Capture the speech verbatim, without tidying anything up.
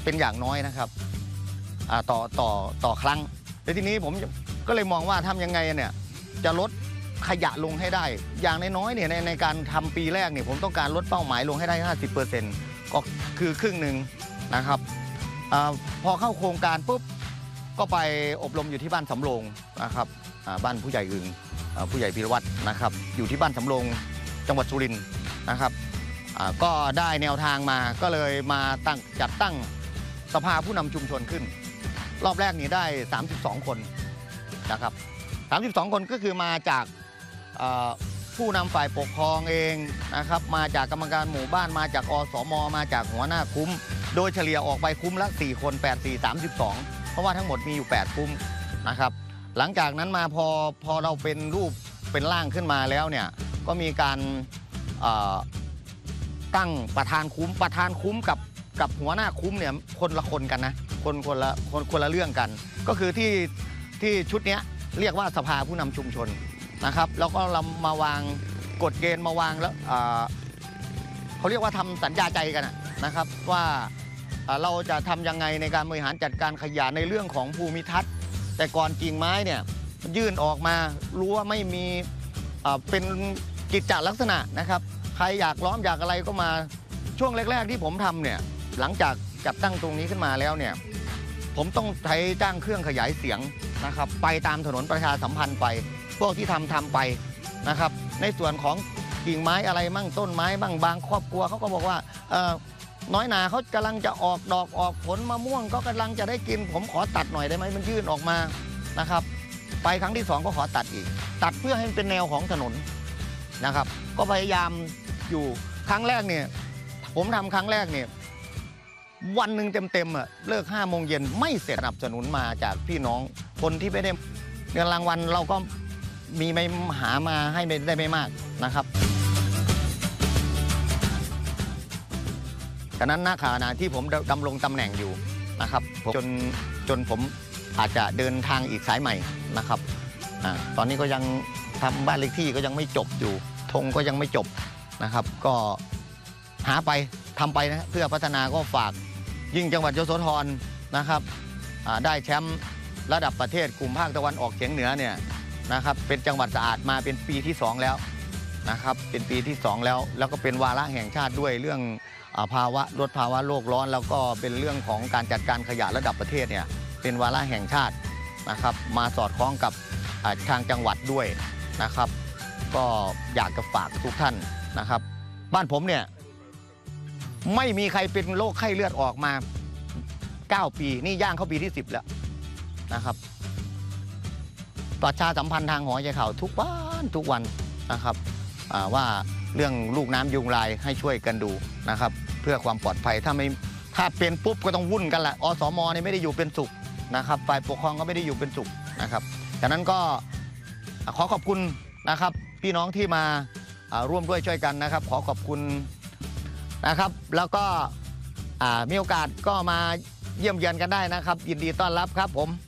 เป็นอย่างน้อยนะครับต่อต่อต่อครั้งแต่ทีนี้ผมก็เลยมองว่าทำยังไงเนี่ยจะลดขยะลงให้ได้อย่างน้อยๆเนี่ยในในการทำปีแรกเนี่ยผมต้องการลดเป้าหมายลงให้ได้ ห้าสิบเปอร์เซ็นต์ ก็คือครึ่งหนึ่งนะครับอพอเข้าโครงการปุ๊บก็ไปอบรมอยู่ที่บ้านสำโรงนะครับบ้านผู้ใหญ่อึ่งผู้ใหญ่พิรวัตรนะครับอยู่ที่บ้านสำโรงจังหวัดสุรินทร์นะครับก็ได้แนวทางมาก็เลยมาตั้งจัดตั้งสภาผู้นำชุมชนขึ้นรอบแรกนี้ได้สามสิบสองคนนะครับสามสิบสองคนก็คือมาจากผู้นำฝ่ายปกครองเองนะครับมาจากกรรมการหมู่บ้านมาจากอสมมาจากหัวหน้าคุ้มโดยเฉลี่ยออกไปคุ้มละสี่คนแปด สี่ สามสิบสองเพราะว่าทั้งหมดมีอยู่แปดคุ้มนะครับหลังจากนั้นมาพอพอเราเป็นรูปเป็นร่างขึ้นมาแล้วเนี่ยก็มีการตั้งประธานคุ้มประธานคุ้มกับกับหัวหน้าคุ้มเนี่ยคนละคนกันนะคนคนละคนคนละเรื่องกันก็คือที่ที่ชุดนี้เรียกว่าสภาผู้นำชุมชนนะครับแล้วก็เรามาวางกฎเกณฑ์มาวางแล้วเขาเรียกว่าทำสัญญาใจกันนะครับว่าเราจะทำยังไงในการบริหารจัดการขยะในเรื่องของภูมิทัศน์แต่ก่อนกิ่งไม้เนี่ยยื่นออกมารั้วไม่มีเป็นกิจจลักษณะนะครับใครอยากล้อมอยากอะไรก็มาช่วงแรกๆที่ผมทำเนี่ยหลังจากจัดตั้งตรงนี้ขึ้นมาแล้วเนี่ยผมต้องใช้จ้างเครื่องขยายเสียงนะครับไปตามถนนประชาสัมพันธ์ไปพวกที่ทำทำไปนะครับในส่วนของกิ่งไม้อะไรมั่งต้นไม้บ้างบางครอบครัวเขาก็บอกว่าเออน้อยนาเขากำลังจะออกดอกออกผลมะม่วงก็กำลังจะได้กินผมขอตัดหน่อยได้ไหมมันยื่นออกมานะครับไปครั้งที่สองก็ขอตัดอีกตัดเพื่อให้มันเป็นแนวของถนนนะครับก็พยายามอยู่ครั้งแรกเนี่ยผมทำครั้งแรกเนี่ยวันหนึ่งเต็มๆอ่ะเลิกห้าโมงเย็นไม่เสร็จสนับสนุนมาจากพี่น้องคนที่ไม่ได้เงินรางวัลเราก็มีไม่หามาให้ได้ไม่มากนะครับฉะนั้นณขณะที่ผมดำรงตำแหน่งอยู่นะครับจนจนผมอาจจะเดินทางอีกสายใหม่นะครับอ่าตอนนี้ก็ยังทำบ้านเลขที่ก็ยังไม่จบอยู่ธงก็ยังไม่จบนะครับก็หาไปทำไปนะเพื่อพัฒนาก็ฝากยิ่งจังหวัดยโสธรนะครับได้แชมป์ระดับประเทศกลุ่มภาคตะวันออกเฉียงเหนือเนี่ยนะครับเป็นจังหวัดสะอาดมาเป็นปีที่สองแล้วนะครับเป็นปีที่สองแล้วแล้วก็เป็นวาระแห่งชาติด้วยเรื่องภาวะลดภาวะโลกร้อนแล้วก็เป็นเรื่องของการจัดการขยะระดับประเทศเนี่ยเป็นวาระแห่งชาตินะครับมาสอดคล้องกับทางจังหวัดด้วยนะครับก็อยากจะฝากทุกท่านนะครับบ้านผมเนี่ยไม่มีใครเป็นโรคไข้เลือดออกมาเก้าปีนี่ย่างเข้าปีที่สิบแล้วนะครับประชาสัมพันธ์ทางหอใจข่าวทุกวันทุกวันนะครับว่าเรื่องลูกน้ำยุงลายให้ช่วยกันดูนะครับเพื่อความปลอดภัยถ้าไม่ถ้าเป็นปุ๊บก็ต้องวุ่นกันแหละอสมนี่ไม่ได้อยู่เป็นสุขนะครับฝ่ายปกครองก็ไม่ได้อยู่เป็นสุขนะครับจากนั้นก็ขอขอบคุณนะครับพี่น้องที่มาร่วมด้วยช่วยกันนะครับขอขอบคุณนะครับแล้วก็มีโอกาสก็มาเยี่ยมเยียนกันได้นะครับยินดีต้อนรับครับผม